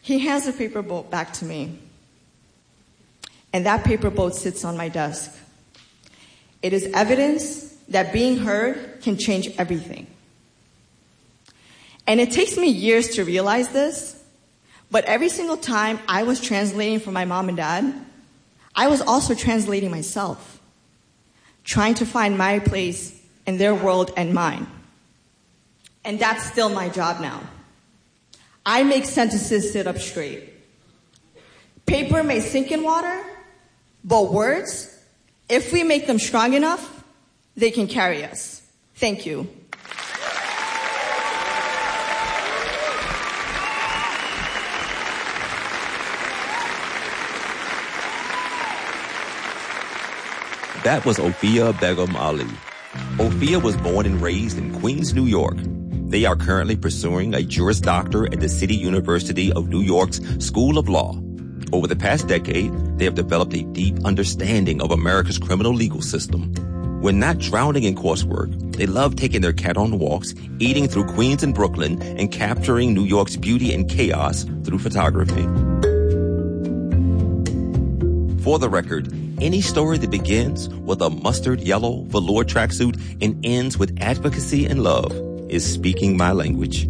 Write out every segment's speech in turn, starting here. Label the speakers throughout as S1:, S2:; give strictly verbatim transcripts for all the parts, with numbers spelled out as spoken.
S1: He hands the paper boat back to me. And that paper boat sits on my desk. It is evidence that being heard can change everything. And it takes me years to realize this, but every single time I was translating for my mom and dad, I was also translating myself, trying to find my place in their world and mine. And that's still my job now. I make sentences sit up straight. Paper may sink in water, but words, if we make them strong enough, they can carry us. Thank you.
S2: That was Ophia Begum Ali. Ophia was born and raised in Queens, New York. They are currently pursuing a Juris Doctor at the City University of New York's School of Law. Over the past decade, they have developed a deep understanding of America's criminal legal system. When not drowning in coursework, they love taking their cat on walks, eating through Queens and Brooklyn, and capturing New York's beauty and chaos through photography. For the record, any story that begins with a mustard yellow velour tracksuit and ends with advocacy and love is speaking my language.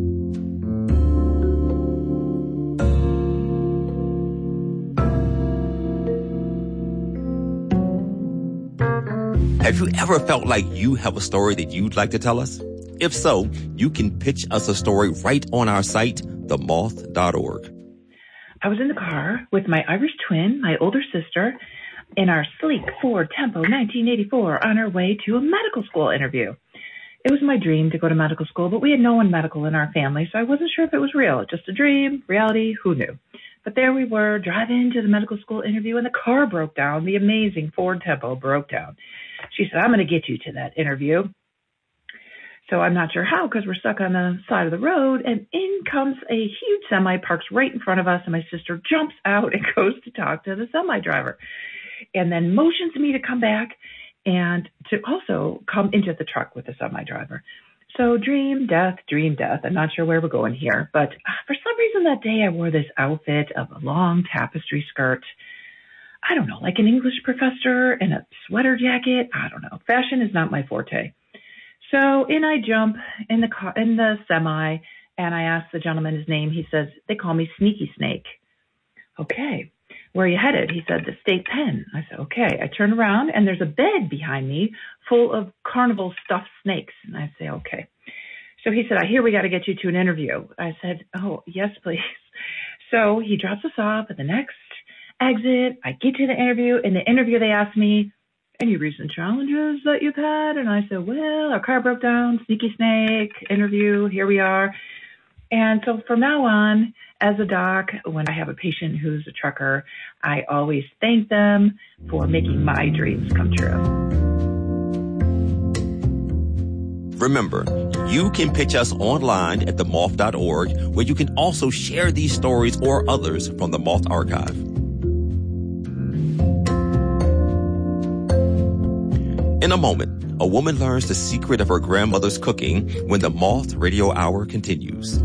S2: Have you ever felt like you have a story that you'd like to tell us? If so, you can pitch us a story right on our site, the moth dot org.
S3: I was in the car with my Irish twin, my older sister, in our sleek Ford Tempo nineteen eighty-four on our way to a medical school interview. It was my dream to go to medical school, but we had no one medical in our family, so I wasn't sure if it was real. Just a dream, reality, who knew? But there we were, driving to the medical school interview, and the car broke down. The amazing Ford Tempo broke down. She said, I'm going to get you to that interview. So I'm not sure how, because we're stuck on the side of the road, and in comes a huge semi, parks right in front of us, and my sister jumps out and goes to talk to the semi driver, and then motions me to come back and to also come into the truck with the semi driver. So dream, death, dream, death. I'm not sure where we're going here, but for some reason that day I wore this outfit of a long tapestry skirt. I don't know, like an English professor in a sweater jacket. I don't know. Fashion is not my forte. So in I jump in the car, in the semi, and I ask the gentleman his name. He says, they call me Sneaky Snake. Okay. Where are you headed? He said, the State Pen. I said, okay. I turn around, and there's a bed behind me full of carnival stuffed snakes. And I say, okay. So he said, I hear we got to get you to an interview. I said, oh, yes, please. So he drops us off at the next exit. I get to the interview. In the interview, they asked me, any recent challenges that you've had? And I said, well, our car broke down, Sneaky Snake, interview, here we are. And so from now on, as a doc, when I have a patient who's a trucker, I always thank them for making my dreams come true.
S2: Remember, you can pitch us online at the moth dot org, where you can also share these stories or others from the Moth Archive. In a moment, a woman learns the secret of her grandmother's cooking when the Moth Radio Hour continues.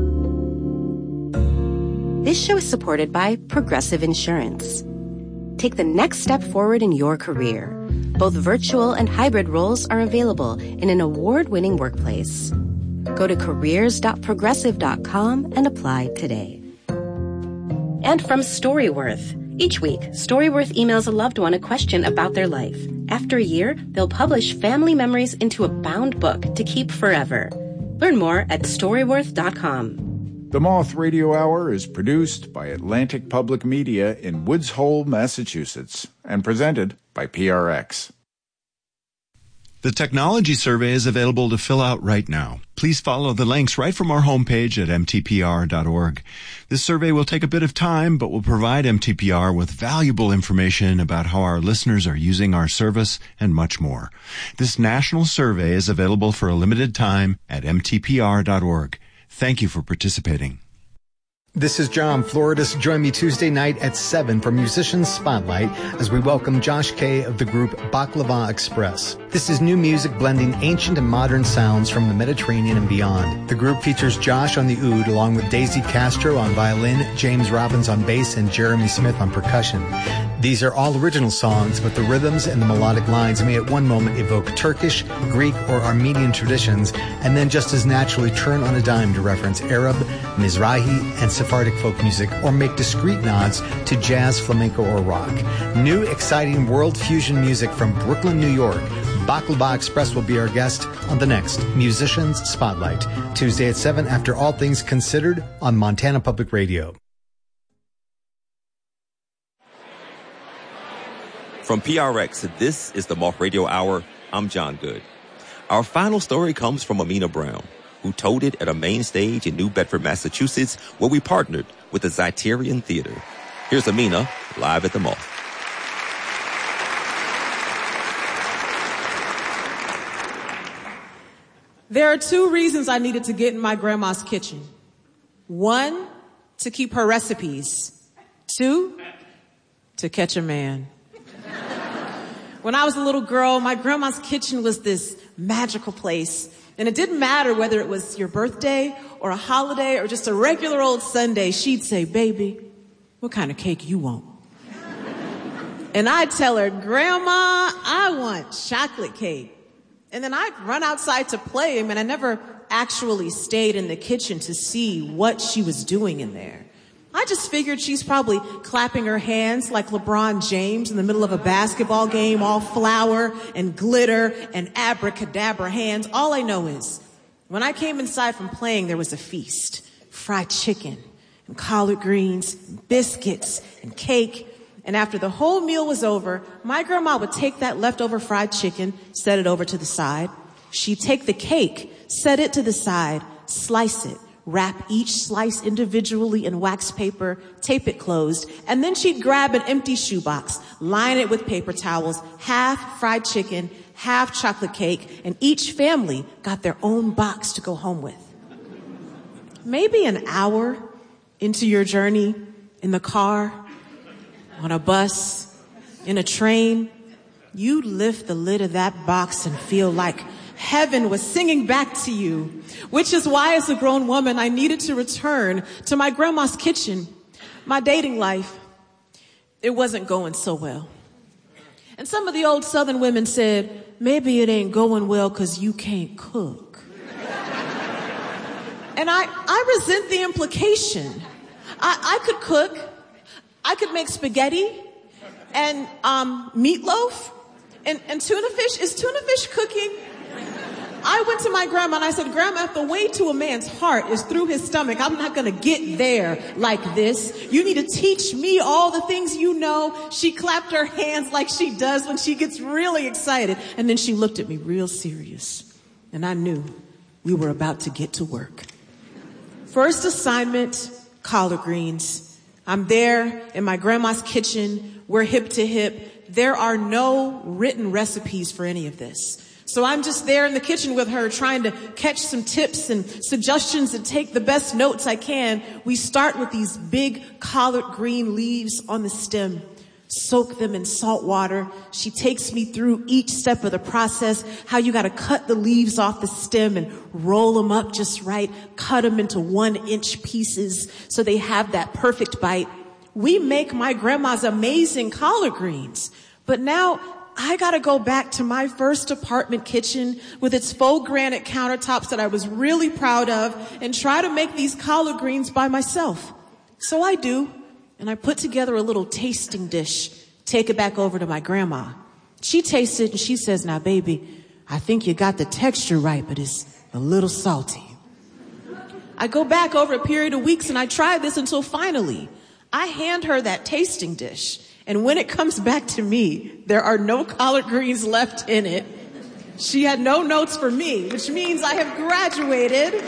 S4: This show is supported by Progressive Insurance. Take the next step forward in your career. Both virtual and hybrid roles are available in an award-winning workplace. Go to careers dot progressive dot com and apply today. And from Storyworth. Each week, Storyworth emails a loved one a question about their life. After a year, they'll publish family memories into a bound book to keep forever. Learn more at storyworth dot com.
S5: The Moth Radio Hour is produced by Atlantic Public Media in Woods Hole, Massachusetts, and presented by P R X.
S6: The technology survey is available to fill out right now. Please follow the links right from our homepage at m t p r dot org. This survey will take a bit of time, but will provide M T P R with valuable information about how our listeners are using our service and much more. This national survey is available for a limited time at m t p r dot org. Thank you for participating.
S7: This is John Floridis. Join me Tuesday night at seven for Musicians Spotlight as we welcome Josh Kay of the group Baklava Express. This This is new music blending ancient and modern sounds from the Mediterranean and beyond. The group features Josh on the oud along with Daisy Castro on violin, James Robbins on bass, and Jeremy Smith on percussion. These are all original songs, but the rhythms and the melodic lines may at one moment evoke Turkish, Greek, or Armenian traditions, and then just as naturally turn on a dime to reference Arab, Mizrahi, and Sephardic folk music, or make discrete nods to jazz, flamenco, or rock. New, exciting world fusion music from Brooklyn, New York. Baklava Express will be our guest on the next Musicians Spotlight, Tuesday at seven after All Things Considered on Montana Public Radio.
S2: From P R X, this is the Moth Radio Hour. I'm John Good. Our final story comes from Amina Brown, who told it at a main stage in New Bedford, Massachusetts, where we partnered with the Zeiterion Theater. Here's Amina, live at the Moth.
S8: There are two reasons I needed to get in my grandma's kitchen. One, to keep her recipes. Two, to catch a man. When I was a little girl, my grandma's kitchen was this magical place. And it didn't matter whether it was your birthday or a holiday or just a regular old Sunday. She'd say, "Baby, what kind of cake you want?" And I'd tell her, "Grandma, I want chocolate cake." And then I'd run outside to play. I mean, I never actually stayed in the kitchen to see what she was doing in there. I just figured she's probably clapping her hands like LeBron James in the middle of a basketball game, all flour and glitter and abracadabra hands. All I know is when I came inside from playing, there was a feast. Fried chicken and collard greens, and biscuits and cake. And after the whole meal was over, my grandma would take that leftover fried chicken, set it over to the side. She'd take the cake, set it to the side, slice it, wrap each slice individually in wax paper, tape it closed, and then she'd grab an empty shoebox, line it with paper towels, half fried chicken, half chocolate cake, and each family got their own box to go home with. Maybe an hour into your journey in the car, on a bus, in a train, you lift the lid of that box and feel like heaven was singing back to you, which is why as a grown woman, I needed to return to my grandma's kitchen. My dating life, it wasn't going so well. And some of the old Southern women said, "Maybe it ain't going well because you can't cook." And I, I resent the implication. I, I could cook. I could make spaghetti and um, meatloaf and, and tuna fish. Is tuna fish cooking? I went to my grandma and I said, "Grandma, if the way to a man's heart is through his stomach, I'm not going to get there like this. You need to teach me all the things you know." She clapped her hands like she does when she gets really excited. And then she looked at me real serious. And I knew we were about to get to work. First assignment, collard greens. I'm there in my grandma's kitchen. We're hip to hip. There are no written recipes for any of this. So I'm just there in the kitchen with her trying to catch some tips and suggestions and take the best notes I can. We start with these big collard green leaves on the stem. Soak them in salt water. She takes me through each step of the process, how you got to cut the leaves off the stem and roll them up just right, cut them into one inch pieces so they have that perfect bite. We make my grandma's amazing collard greens, but now I got to go back to my first apartment kitchen with its faux granite countertops that I was really proud of and try to make these collard greens by myself. So I do. And I put together a little tasting dish, take it back over to my grandma. She tastes it and she says, "Now, baby, I think you got the texture right, but it's a little salty." I go back over a period of weeks and I try this until finally I hand her that tasting dish. And when it comes back to me, there are no collard greens left in it. She had no notes for me, which means I have graduated.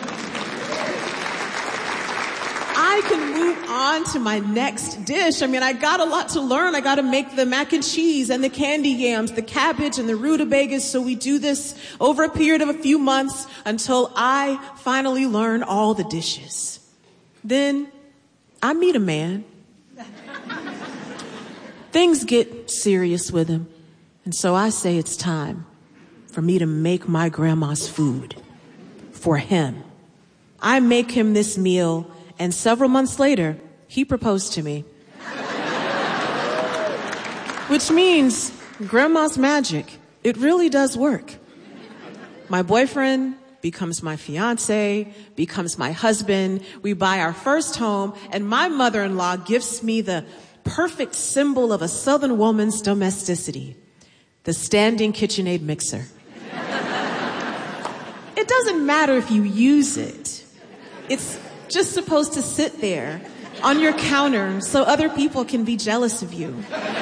S8: I can move on to my next dish. I mean, I got a lot to learn. I got to make the mac and cheese and the candy yams, the cabbage and the rutabagas. So we do this over a period of a few months until I finally learn all the dishes. Then I meet a man. Things get serious with him. And so I say it's time. for me to make my grandma's food for him. I make him this meal, and several months later, he proposed to me. Which means grandma's magic. It really does work. My boyfriend becomes my fiance, becomes my husband. We buy our first home, and my mother-in-law gives me the perfect symbol of a Southern woman's domesticity, the standing KitchenAid mixer. It doesn't matter if you use it. It's just supposed to sit there on your counter so other people can be jealous of you.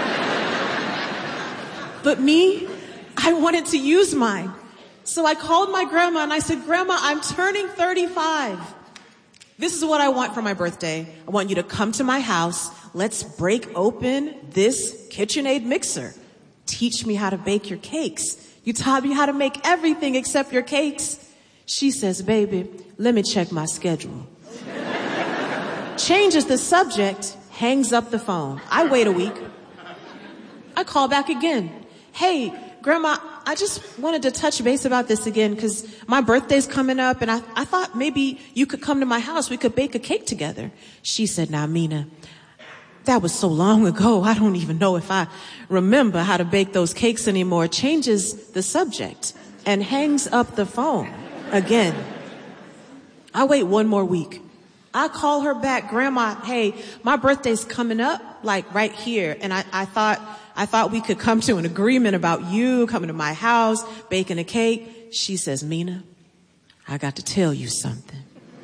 S8: But me, I wanted to use mine. So I called my grandma and I said, Grandma, I'm turning thirty-five. This is what I want for my birthday. I want you to come to my house. Let's break open this KitchenAid mixer. Teach me how to bake your cakes. You taught me how to make everything except your cakes. She says, baby, let me check my schedule. Changes the subject, hangs up the phone. I wait a week. I call back again. Hey, Grandma, I just wanted to touch base about this again because my birthday's coming up and I, I thought maybe you could come to my house. We could bake a cake together. She said, now, Mina, that was so long ago. I don't even know if I remember how to bake those cakes anymore. Changes the subject and hangs up the phone again. I wait one more week. I call her back, Grandma, hey, my birthday's coming up, like right here. And I, I thought, I thought we could come to an agreement about you coming to my house, baking a cake. She says, Mina, I got to tell you something.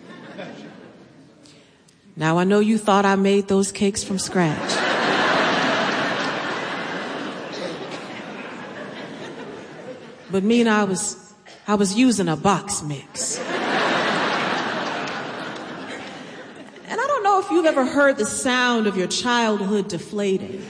S8: Now I know you thought I made those cakes from scratch. But Mina, I was, I was using a box mix. If you've ever heard the sound of your childhood deflating.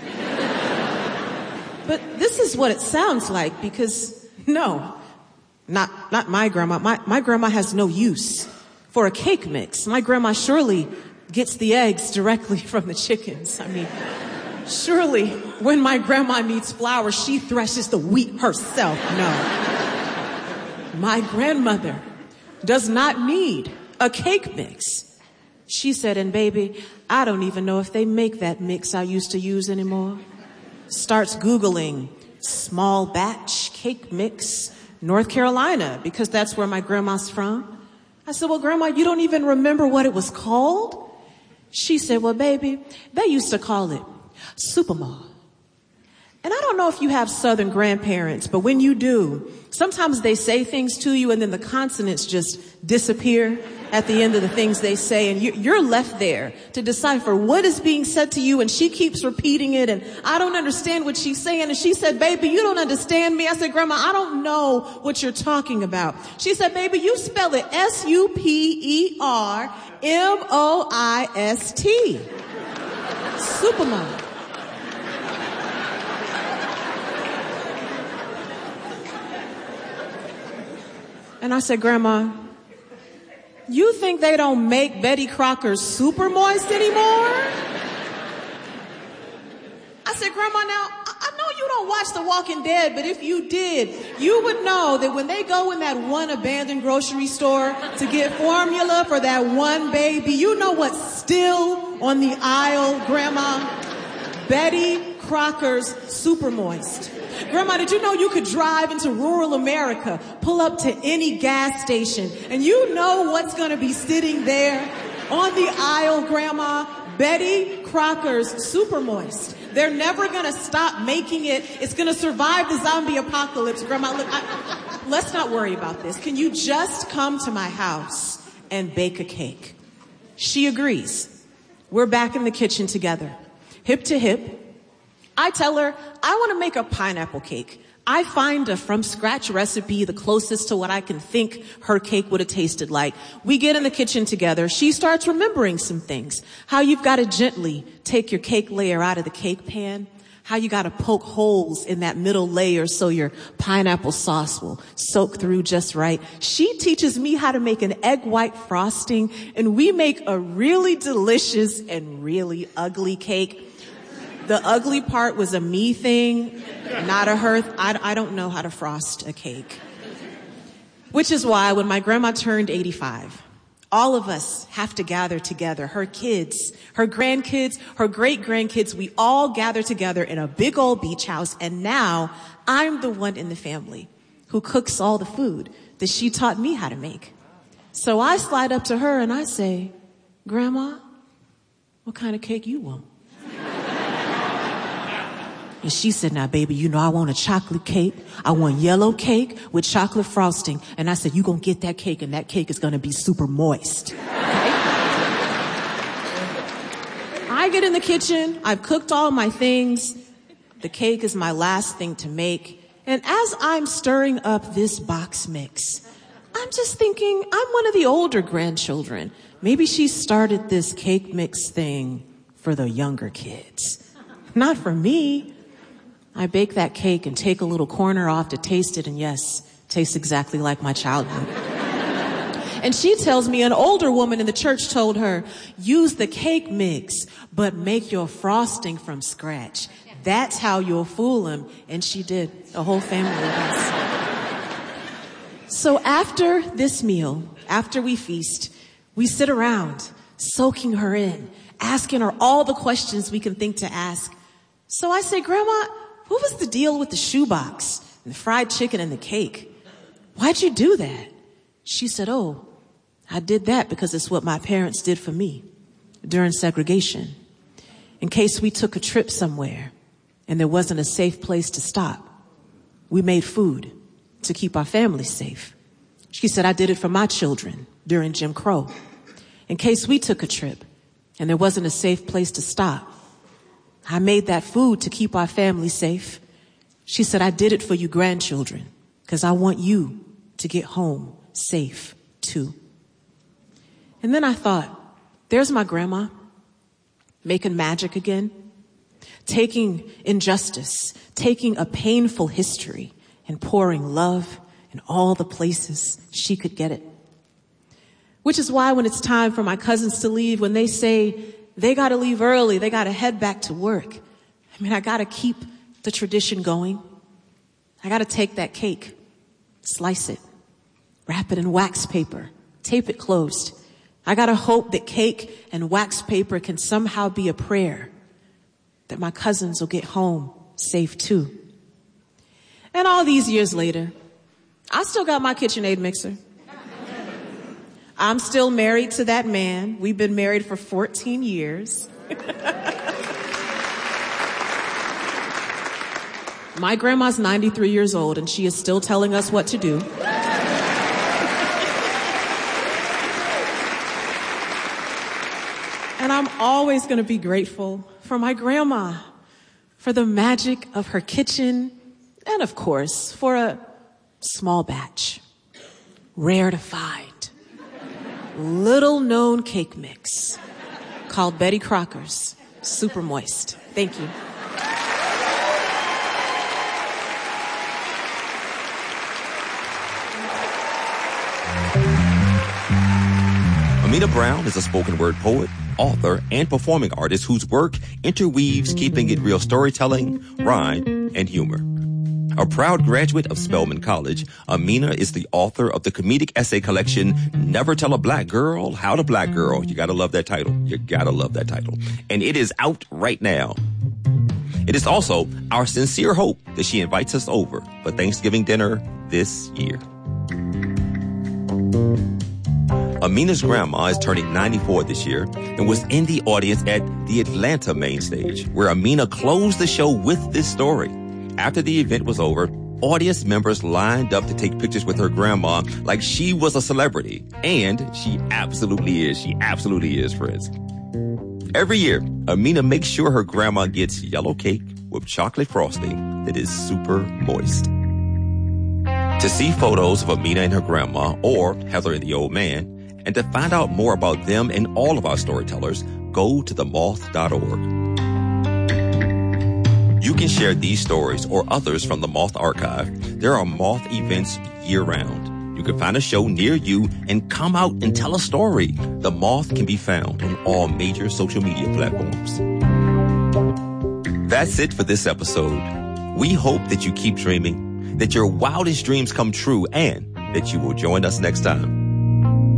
S8: But this is what it sounds like because, no, not, not my grandma. My, my grandma has no use for a cake mix. My grandma surely gets the eggs directly from the chickens. I mean, surely when my grandma needs flour, she threshes the wheat herself. No. My grandmother does not need a cake mix. She said, and baby, I don't even know if they make that mix I used to use anymore. Starts Googling small batch cake mix, North Carolina, because that's where my grandma's from. I said, well, Grandma, you don't even remember what it was called? She said, well, baby, they used to call it Superma. And I don't know if you have Southern grandparents, but when you do, sometimes they say things to you and then the consonants just disappear at the end of the things they say, and you're left there to decipher what is being said to you, and she keeps repeating it, and I don't understand what she's saying, and she said, baby, you don't understand me. I said, Grandma, I don't know what you're talking about. She said, baby, you spell it S U P E R M O I S T. Supermom. And I said, Grandma, you think they don't make Betty Crocker's Super Moist anymore? I said, Grandma, now, I know you don't watch The Walking Dead, but if you did, you would know that when they go in that one abandoned grocery store to get formula for that one baby, you know what's still on the aisle, Grandma? Betty Crocker's Super Moist. Grandma, did you know you could drive into rural America, pull up to any gas station, and you know what's going to be sitting there on the aisle, Grandma? Betty Crocker's Super Moist. They're never going to stop making it. It's going to survive the zombie apocalypse. Grandma, look, I, let's not worry about this. Can you just come to my house and bake a cake? She agrees. We're back in the kitchen together, hip to hip. I tell her, I want to make a pineapple cake. I find a from-scratch recipe, the closest to what I can think her cake would have tasted like. We get in the kitchen together. She starts remembering some things. How you've got to gently take your cake layer out of the cake pan. How you got to poke holes in that middle layer so your pineapple sauce will soak through just right. She teaches me how to make an egg white frosting, and we make a really delicious and really ugly cake. The ugly part was a me thing, not a her. I, I don't know how to frost a cake. Which is why when my grandma turned eighty-five, all of us have to gather together. Her kids, her grandkids, her great-grandkids, we all gather together in a big old beach house. And now I'm the one in the family who cooks all the food that she taught me how to make. So I slide up to her and I say, Grandma, what kind of cake you want? And she said, now, baby, you know I want a chocolate cake. I want yellow cake with chocolate frosting. And I said, you gonna get that cake, and that cake is gonna be super moist. Okay? I get in the kitchen. I've cooked all my things. The cake is my last thing to make. And as I'm stirring up this box mix, I'm just thinking, I'm one of the older grandchildren. Maybe she started this cake mix thing for the younger kids. Not for me. I bake that cake and take a little corner off to taste it, and yes, tastes exactly like my childhood. And she tells me an older woman in the church told her, use the cake mix, but make your frosting from scratch. That's how you'll fool them. And she did. The whole family of us. So after this meal, after we feast, we sit around, soaking her in, asking her all the questions we can think to ask. So I say, Grandma, what was the deal with the shoebox and the fried chicken and the cake? Why'd you do that? She said, oh, I did that because it's what my parents did for me during segregation. In case we took a trip somewhere and there wasn't a safe place to stop, we made food to keep our family safe. She said, I did it for my children during Jim Crow. In case we took a trip and there wasn't a safe place to stop, I made that food to keep our family safe. She said, I did it for you grandchildren because I want you to get home safe too. And then I thought, there's my grandma making magic again, taking injustice, taking a painful history and pouring love in all the places she could get it. Which is why when it's time for my cousins to leave, when they say they got to leave early, they got to head back to work, I mean, I got to keep the tradition going. I got to take that cake, slice it, wrap it in wax paper, tape it closed. I got to hope that cake and wax paper can somehow be a prayer that my cousins will get home safe too. And all these years later, I still got my KitchenAid mixer. I'm still married to that man. We've been married for fourteen years. My grandma's ninety-three years old, and she is still telling us what to do. And I'm always going to be grateful for my grandma, for the magic of her kitchen, and of course, for a small batch, rare to find, little known cake mix called Betty Crocker's Super Moist. Thank you.
S2: Amina Brown is a spoken word poet, author, and performing artist whose work interweaves keeping it real storytelling, rhyme, and humor. A proud graduate of Spelman College, Amina is the author of the comedic essay collection, Never Tell a Black Girl How to Black Girl. You gotta love that title. You gotta love that title. And it is out right now. It is also our sincere hope that she invites us over for Thanksgiving dinner this year. Amina's grandma is turning ninety-four this year and was in the audience at the Atlanta main stage, where Amina closed the show with this story. After the event was over, audience members lined up to take pictures with her grandma like she was a celebrity. And she absolutely is. She absolutely is, friends. Every year, Amina makes sure her grandma gets yellow cake with chocolate frosting that is super moist. To see photos of Amina and her grandma, or Heather and the Old Man, and to find out more about them and all of our storytellers, go to the moth dot org. You can share these stories or others from the Moth Archive. There are Moth events year-round. You can find a show near you and come out and tell a story. The Moth can be found on all major social media platforms. That's it for this episode. We hope that you keep dreaming, that your wildest dreams come true, and that you will join us next time.